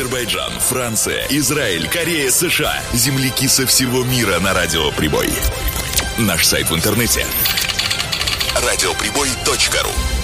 Азербайджан, Франция, Израиль, Корея, США. Земляки со всего мира на Радио Прибой. Наш сайт в интернете – радиоприбой.ру.